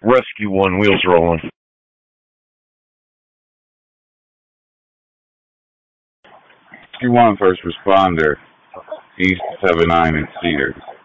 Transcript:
Rescue 1, wheels rolling. Rescue 1, first responder, East 79 in Cedars.